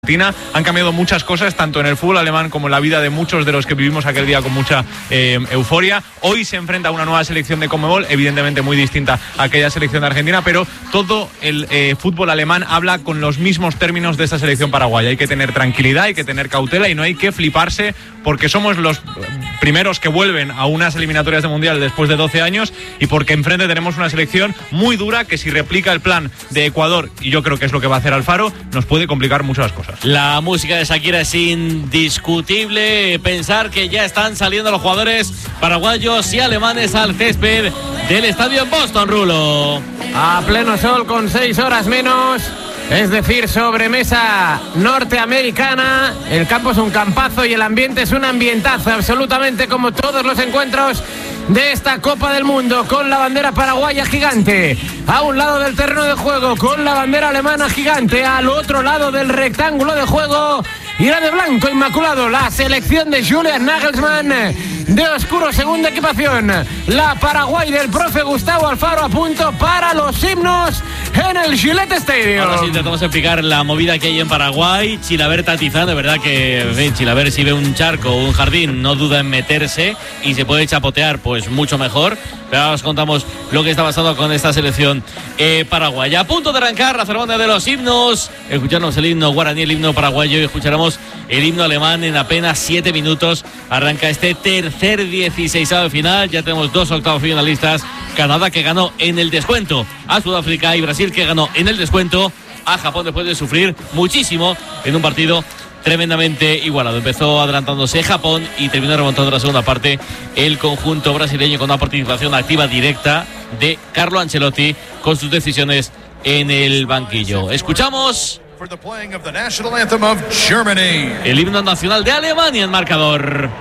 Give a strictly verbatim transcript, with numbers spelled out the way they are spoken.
Han cambiado muchas cosas, tanto en el fútbol alemán como en la vida de muchos de los que vivimos aquel día con mucha eh, euforia. Hoy se enfrenta a una nueva selección de Conmebol, evidentemente muy distinta a aquella selección de Argentina, pero todo el eh, fútbol alemán habla con los mismos términos de esta selección paraguaya. Hay que tener tranquilidad, hay que tener cautela y no hay que fliparse porque somos los primeros que vuelven a unas eliminatorias de Mundial después de doce años y porque enfrente tenemos una selección muy dura que si replica el plan de Ecuador, y yo creo que es lo que va a hacer Alfaro, nos puede complicar mucho las cosas. La música de Shakira es indiscutible. Pensar que ya están saliendo los jugadores paraguayos y alemanes al césped del estadio en Boston, Rulo. A pleno sol con seis horas menos, es decir, sobremesa norteamericana. El campo es un campazo y el ambiente es un ambientazo, absolutamente como todos los encuentros de esta Copa del Mundo, con la bandera paraguaya gigante a un lado del terreno de juego, con la bandera alemana gigante al otro lado del rectángulo de juego, y la de blanco inmaculado, la selección de Julian Nagelsmann de oscuro segunda equipación, la Paraguay del profe Gustavo Alfaro, a punto para los himnos en el Gillette Stadium. Ahora sí intentamos explicar la movida que hay en Paraguay. Chilaver Tatizán, de verdad que en fin, Chilaver, si ve un charco o un jardín no duda en meterse y se puede chapotear, pues mucho mejor. Pero ahora os contamos lo que está pasando con esta selección eh, paraguaya. A punto de arrancar la ceremonia de los himnos. Escucharnos el himno guaraní, el himno paraguayo, y escucharemos el himno alemán en apenas siete minutos. Arranca este tercer dieciseisavo de final. Ya tenemos dos octavos finalistas. Canadá, que ganó en el descuento a Sudáfrica, y Brasil, que ganó en el descuento a Japón después de sufrir muchísimo en un partido tremendamente igualado. Empezó adelantándose Japón y terminó remontando la segunda parte el conjunto brasileño, con una participación activa directa de Carlo Ancelotti con sus decisiones en el banquillo. Escuchamos el himno nacional de Alemania en marcador.